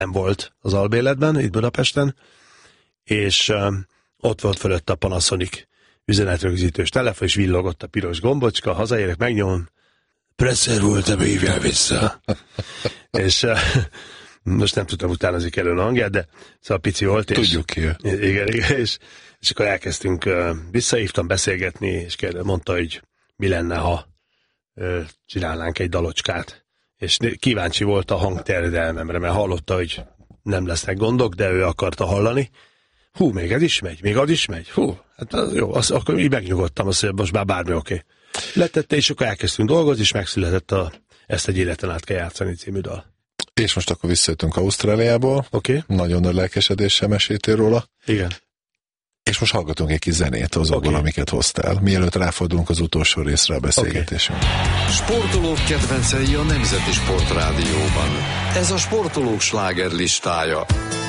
nem volt az albérletben, itt Budapesten, és ott volt fölött a Panasonic üzenetrögzítős telefon, és villogott a piros gombocska, hazaérek, megnyomom, Presser volt, hívjál vissza. És most nem tudtam utánozni kellően a hangját, de szóval pici volt. Tudjuk ki. Igen, és akkor elkezdtünk, visszahívtam beszélgetni, és mondta, hogy mi lenne, ha csinálnánk egy dalocskát. És kíváncsi volt a hangterjedelmemre, mert hallotta, hogy nem lesznek gondok, de ő akarta hallani. Hú, még ez is megy, még az is megy. Hú, hát jó, akkor így megnyugodtam, azt mondja, most már bármi oké. Letette, és akkor elkezdtünk dolgozni, és megszületett ezt egy életen át kell játszani című dal. És most akkor visszajöttünk Ausztráliából. Oké. Nagyon nagy lelkesedéssel meséltél róla. Igen. És most hallgatunk egy kis zenét azokból, amiket hoztál. Mielőtt ráfordulunk az utolsó részre a beszélgetésünk. Sportolók kedvencei a Nemzeti Sportrádióban. Ez a sportolók slágerlistája.